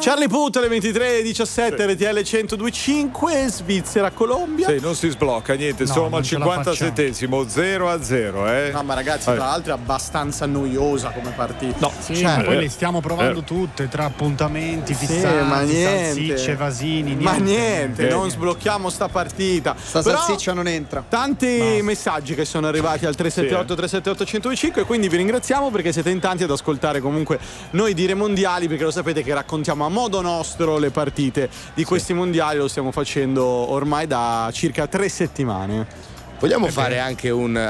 Charlie Puth alle 23:17, RTL 102.5, Svizzera, Colombia. Sì, non si sblocca niente, No, siamo non al ce la 57esimo, 0-0, No, ma ragazzi, tra l'altro è abbastanza noiosa come partita. No, Sì, ma poi le stiamo provando tutte tra appuntamenti fissati, ma niente. salsicce, vasini, Ma niente, niente. non sblocchiamo sta partita. Sta Però salsiccia non entra. tanti messaggi che sono arrivati al 378 378 105 e quindi vi ringraziamo perché siete in tanti ad ascoltare comunque noi dire mondiali, perché lo sapete che raccontiamo a modo nostro le partite di questi mondiali, lo stiamo facendo ormai da circa 3 settimane. Vogliamo fare anche un